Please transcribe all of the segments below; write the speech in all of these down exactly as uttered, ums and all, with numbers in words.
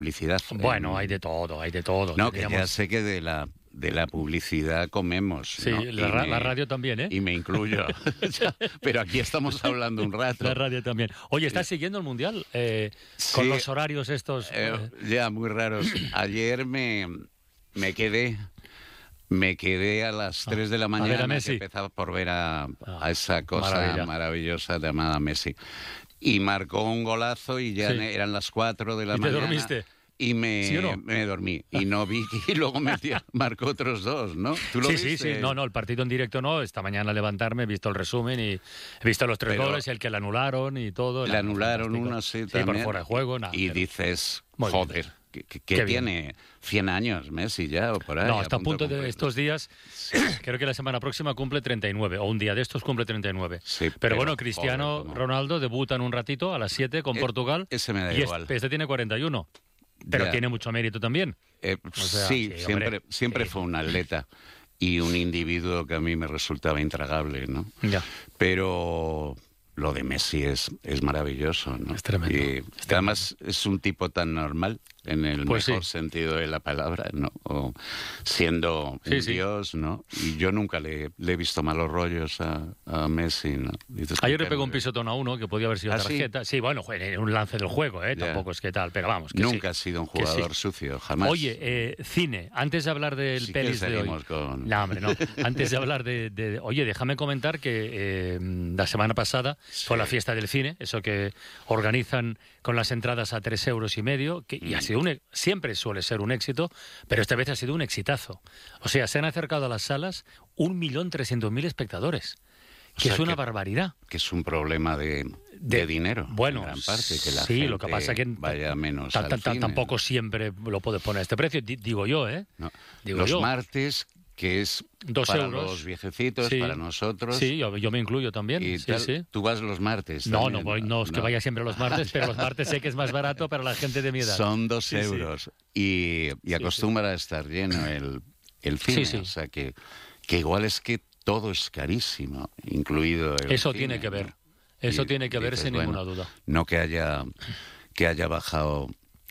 publicidad. Bueno, en... hay de todo, hay de todo. No, Teníamos... que ya sé que de la de la publicidad comemos. Sí, ¿no? la, ra me... la radio también, ¿eh? Y me incluyo. Pero aquí estamos hablando un rato. La radio también. Oye, ¿estás sí. siguiendo el Mundial? Eh, sí, con los horarios estos... Eh, ya, muy raros. Ayer me, me quedé... Me quedé a las tres de la mañana, a ver a Messi. Que empezaba por ver a, ah, a esa cosa maravilla. maravillosa llamada Messi. Y marcó un golazo y ya sí. eran las cuatro de la ¿Y mañana. ¿Y te dormiste? Y me, ¿Sí o no? me dormí. Y no vi que luego me marcó otros dos, ¿no? ¿Tú lo sí, viste? sí, sí. No, no, el partido en directo no. Esta mañana al levantarme he visto el resumen y he visto los tres Pero goles y el que le anularon y todo. Le anularon uno, sí, también. Sí, por fuera de juego. Nada, y pero... dices, Muy joder, bien. que, que, que tiene cien años Messi ya o por ahí. No, está a punto de, de estos días, sí. Creo que la semana próxima cumple treinta y nueve, o un día de estos cumple treinta y nueve. Sí, pero, pero bueno, Cristiano joder, Ronaldo debuta en un ratito a las siete con eh, Portugal. Ese me da y igual. Este, este tiene cuarenta y uno. Pero ya. tiene mucho mérito también. Eh, o sea, sí, sí, siempre, hombre, siempre sí. fue un atleta y un individuo que a mí me resultaba intragable, ¿no? Ya. Pero lo de Messi es, es maravilloso, ¿no? Es tremendo. Y es además tremendo. Es un tipo tan normal, en el pues mejor sí. sentido de la palabra, ¿no? O siendo sí, un sí. dios, ¿no? Y yo nunca le, le he visto malos rollos a, a Messi, ¿no? Dices, Ayer le pegó un pisotón a uno que podía haber sido ¿Ah, tarjeta. Sí, sí bueno, fue un lance del juego, ¿eh? Ya. Tampoco es que tal, pero vamos. Que nunca sí. ha sido un jugador sí. sucio, jamás. Oye, eh, cine, antes de hablar del sí pelis de hoy. Con... No, hombre, no. Antes de hablar de, de... Oye, déjame comentar que eh, la semana pasada sí. fue la fiesta del cine, eso que organizan con las entradas a tres euros y medio, que, y ha sido un, siempre suele ser un éxito, pero esta vez ha sido un exitazo. O sea, se han acercado a las salas un millón trescientos mil espectadores, que o sea, es una que, barbaridad. Que es un problema de, de, de dinero, bueno, en gran parte, que la sí, gente lo que pasa es que vaya menos ta, ta, al ta, cine, tampoco ¿no? siempre lo puedes poner a este precio, digo yo, ¿eh? No. Digo Los yo. martes, que es Dos para euros. los viejecitos, sí. para nosotros. Sí, yo, yo me incluyo también. Y sí, tal, sí. Tú vas los martes. No, también, no voy, no es que no. vaya siempre los martes, pero los martes sé que es más barato para la gente de mi edad. Son dos sí, euros. Sí. Y, y acostumbra sí, sí. a estar lleno el, el cine. Sí, sí. O sea que, que igual es que todo es carísimo, incluido el Eso cine, tiene que ver. ¿no? Eso y tiene que ver dices, sin bueno, ninguna duda. No que haya, que haya bajado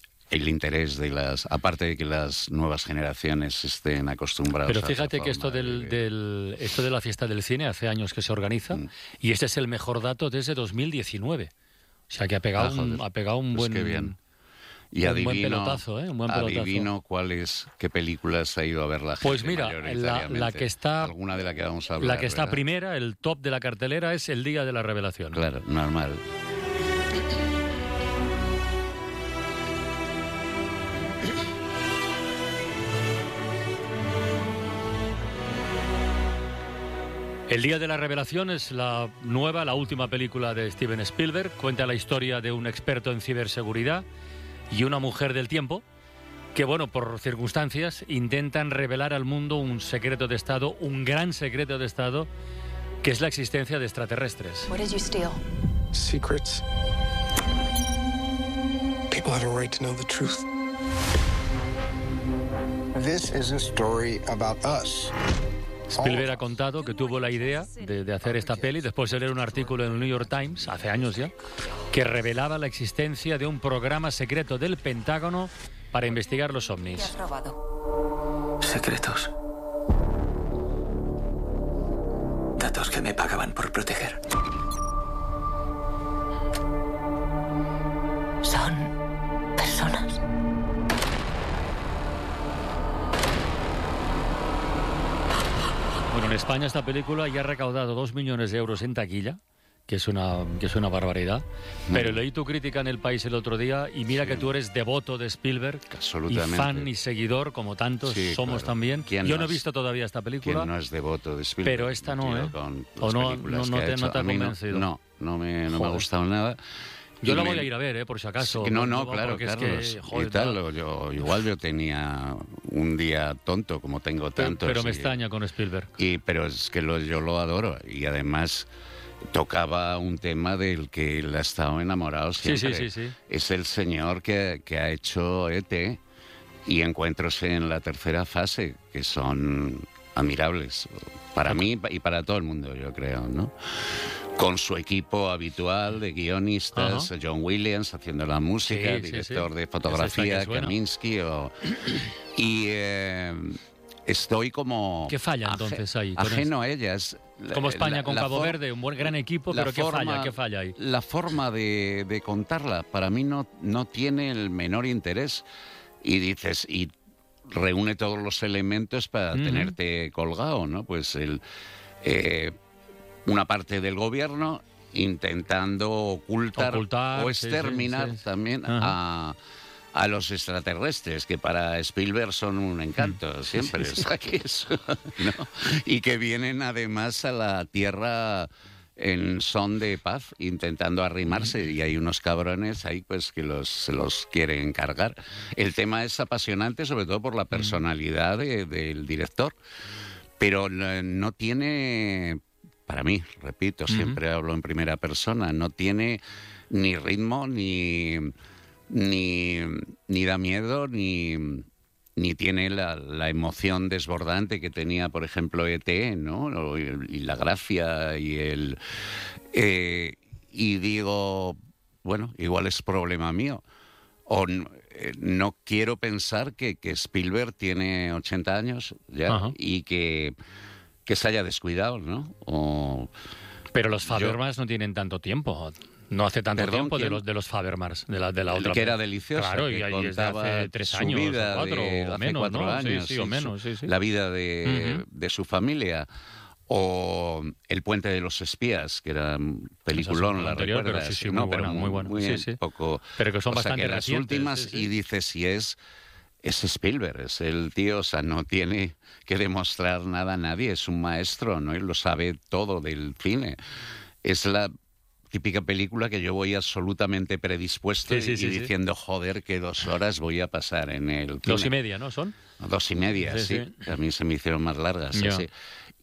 el interés de las... Aparte de que las nuevas generaciones estén acostumbradas Pero fíjate a esa que esto del, de... del, esto de la fiesta del cine hace años que se organiza mm. y este es el mejor dato desde dos mil diecinueve. O sea que ha pegado, ah, un, ha pegado un pues buen... Qué bien. Y un adivino, buen pelotazo, ¿eh? Un buen pelotazo. Adivino cuáles, qué películas ha ido a ver la gente. Pues mira, la, la que está... Alguna de la que vamos a hablar, La que está ¿verdad? primera, el top de la cartelera, es El Día de la Revelación. Claro, normal. El Día de la Revelación es la nueva, la última película de Steven Spielberg. Cuenta la historia de un experto en ciberseguridad y una mujer del tiempo que, bueno, por circunstancias, intentan revelar al mundo un secreto de Estado, un gran secreto de Estado, que es la existencia de extraterrestres. What did you steal? Secrets. People have a right to know the truth. This is a story about us. Spielberg ha contado que tuvo la idea de, de hacer esta peli después de leer un artículo en el New York Times, hace años ya, que revelaba la existencia de un programa secreto del Pentágono para investigar los ovnis. ¿Qué has robado? Secretos. Datos que me pagaban por proteger. Son personas. Bueno, en España esta película ya ha recaudado dos millones de euros en taquilla, que es una, que es una barbaridad. Pero leí tu crítica en El País el otro día y mira sí. que tú eres devoto de Spielberg y fan y seguidor, como tantos sí, somos claro. también. Yo no, no he es, visto todavía esta película. ¿Quién no es devoto de Spielberg? Pero esta no, ¿eh? O no, no, no, te, no te ha convencido. No, no, me, no me ha gustado nada. Yo y la me... voy a ir a ver, ¿eh? Por si acaso. Sí, no, no, no claro, Carlos. Es que, joder, y tal, yo, igual yo tenía un día tonto, como tengo tantos. Pero, pero me y, extraña con Spielberg. Y, pero es que lo, yo lo adoro. Y además tocaba un tema del que él ha estado enamorado siempre. Sí, sí, sí, sí. Es el señor que, que ha hecho E T y Encuentros en la Tercera Fase, que son admirables. Para mí y para todo el mundo, yo creo, ¿no? con su equipo habitual de guionistas, Ajá. John Williams haciendo la música, Sí, sí, director sí. de Esa fotografía, es la que suena. Kaminsky, o, y eh, estoy como... ¿Qué falla aje- entonces ahí con Ajeno a ellas. La- Como España la- con la Cabo for- Verde, un buen gran equipo, la pero ¿qué forma- falla? ¿Qué falla ahí? La forma de, de contarla para mí no, no tiene el menor interés. Y dices, y reúne todos los elementos para Ujú. tenerte colgado, ¿no? Pues el, eh, una parte del gobierno intentando ocultar, Ocultar, o sí, exterminar sí, sí. también Ajá. a, a los extraterrestres, que para Spielberg son un encanto, siempre. Sí, sí. O sea, que eso, ¿no? Y que vienen además a la Tierra en son de paz, intentando arrimarse, y hay unos cabrones ahí pues que los, se los quieren cargar. El tema es apasionante, sobre todo por la personalidad de- del director, pero no, no tiene, para mí, repito, siempre hablo en primera persona, no tiene ni ritmo, ni, ni, ni da miedo, ni... ni tiene la, la emoción desbordante que tenía, por ejemplo, E T, ¿no? O- Y, la gracia y el... eh, y digo, bueno, igual es problema mío. O n- eh, no quiero pensar que, que Spielberg tiene ochenta años ya Ajá. y que, que se haya descuidado, ¿no? O, Pero los Fabermans no tienen tanto tiempo. No hace tanto Perdón, tiempo de ¿quién? los de los Fabermans, de la, de la otra. que era deliciosa, Claro, que y ahí es de contaba hace tres su años, vida o cuatro, de o hace menos, cuatro ¿no? años, sí, sí, o sí, menos, su- sí, sí. la vida de, Ujú. de su familia, o El puente de los espías, que era un peliculón, la anterior, pero recuerdas, sí, sí, no, muy pero buena, muy buena, sí, bien sí. poco, Pero que son o sea, bastante que las recientes, últimas, sí, sí. y dices si es es Spielberg, es el tío, o sea, no tiene que demostrar nada a nadie, es un maestro, ¿no? Y lo sabe todo del cine. Es la típica película que yo voy absolutamente predispuesto Sí, sí, y, sí, y sí. diciendo, joder, que dos horas voy a pasar en el Dos cine. y media, ¿no? ¿Son? Dos y media, Sí, sí. A mí se me hicieron más largas. Ya. Sí.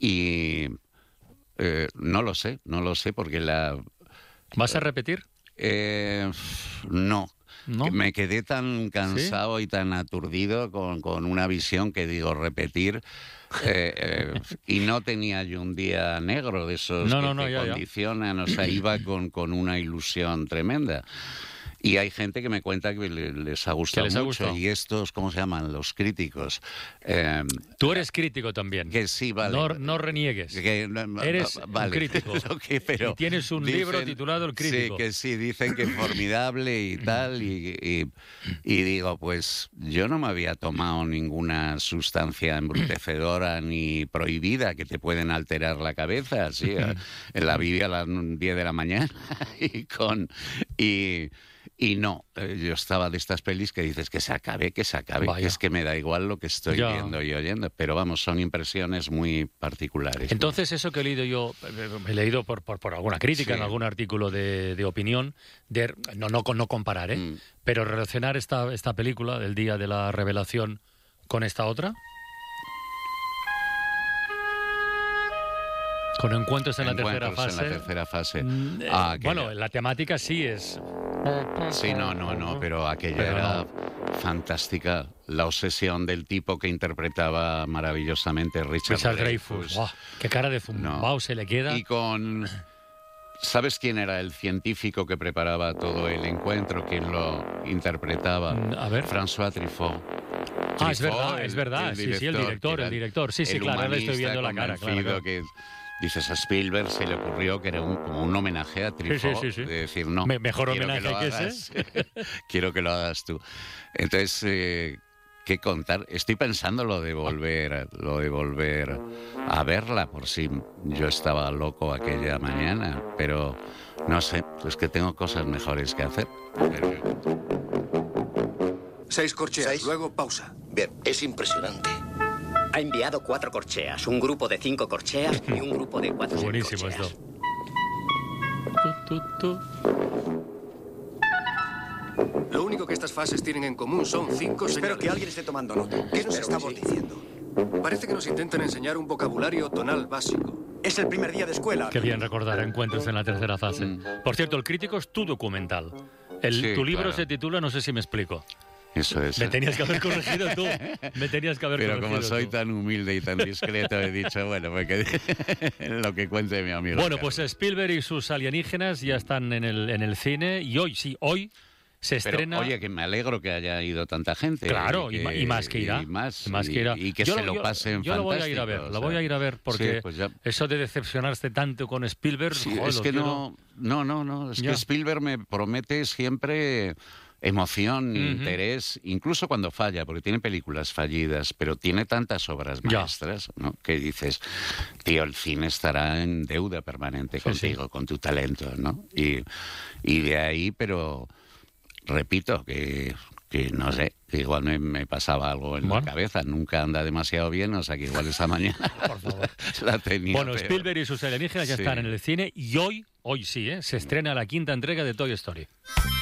Y eh, no lo sé, no lo sé, porque la... ¿Vas a repetir? eh, no. ¿No? Me quedé tan cansado y tan aturdido con, con una visión que digo, repetir. eh, eh, y no tenía yo un día negro de esos No, que no, no, te ya, ya. condicionan. O sea, iba con, con una ilusión tremenda. Y hay gente que me cuenta que le- les ha gustado les ha mucho. gustado. Y estos, ¿cómo se llaman? Los críticos. eh, Tú eres crítico también. que sí, vale. No, no reniegues. Que, no, Eres va- un vale. crítico. Ok, pero Y tienes un libro titulado El crítico. Sí, que sí, dicen que es formidable y tal. Y, y- y digo, pues yo no me había tomado ninguna sustancia embrutecedora ni prohibida que te pueden alterar la cabeza. Sí, en la vi a las diez de la mañana y con... Y, y no, eh, yo estaba de estas pelis que dices que se acabe, que se acabe, Vaya. que es que me da igual lo que estoy Ya. viendo y oyendo, pero vamos, son impresiones muy particulares. Entonces, eso que he leído yo, eh, he leído por, por, por alguna crítica, Sí. en algún artículo de, de opinión, de, no, no, no comparar, ¿eh? Mm. Pero relacionar esta, esta película del Día de la Revelación con esta otra. Con encuentros en la tercera Encuentros fase. en la tercera fase. Mm, eh, Ah, que- bueno, la temática sí es. Sí, no, no, no, pero aquella Pero era fantástica. La obsesión del tipo que interpretaba maravillosamente Richard, Richard Dreyfuss. Dreyfuss. ¡Buah! ¡Qué cara de zumbao No. se le queda! Y con... ¿Sabes quién era el científico que preparaba todo el encuentro? ¿Quién lo interpretaba? Mm, a ver. François Truffaut. Ah, es Truffaut, verdad, es verdad. Sí, sí, el director, que era el director. Sí, sí, el claro, ahora le estoy humanista viendo la cara. Claro, convencido claro. que dices a Spielberg se le ocurrió que era un, como un homenaje a Truffaut, sí, sí. de decir no. Me- mejor quiero homenaje lo que hagas, quiero que lo hagas tú. Entonces, eh, ¿qué contar? Estoy pensando lo de volver, lo de volver a verla, por si yo estaba loco aquella mañana, pero no sé, es que tengo cosas mejores que hacer. Pero- Seis corcheas, Seis. luego pausa. Bien, es impresionante. Ha enviado cuatro corcheas, un grupo de cinco corcheas y un grupo de cuatro sin Buenísimo corcheas. esto. Tu, tu, tu. Lo único que estas fases tienen en común son cinco Espero señales. que alguien esté tomando nota. ¿Qué nos Espero que estamos sí. diciendo? Parece que nos intentan enseñar un vocabulario tonal básico. Es el primer día de escuela. Qué bien recordar encuentros en la tercera fase. Mm. Por cierto, el crítico es tu documental. El, Sí, tu libro claro. se titula, no sé si me explico. Eso es. Me tenías que haber corregido tú. Me tenías que haber Pero corregido como soy tú. tan humilde y tan discreto, he dicho, bueno, pues que lo que cuente mi amigo. Bueno, Carlos. pues Spielberg y sus alienígenas ya están en el, en el cine y hoy, sí, hoy se Pero, estrena... oye, que me alegro que haya ido tanta gente. Claro, y, ma- y más que irá. Y más, y más que y- irá. y que Yo se lo yo- pasen Yo lo voy a ir a ver, fantástico, lo o voy sea. a ir a ver, porque Sí, pues ya- eso de decepcionarse tanto con Spielberg... Sí, joder, es lo que quiero- no, no, no, no, es Ya. que Spielberg me promete siempre emoción, Ujú. interés, incluso cuando falla, porque tiene películas fallidas, pero tiene tantas obras Ya. maestras, ¿no? Que dices, tío, el cine estará en deuda permanente Sí, contigo, con tu talento, ¿no? Y, y de ahí, pero repito que, que no sé, que igual me, me pasaba algo en Bueno. la cabeza, nunca anda demasiado bien, o sea que igual esa mañana Por favor. la tenía. Bueno, peor. Spielberg y sus alienígenas ya Sí. están en el cine y hoy, hoy sí, ¿eh? Se estrena la quinta entrega de Toy Story.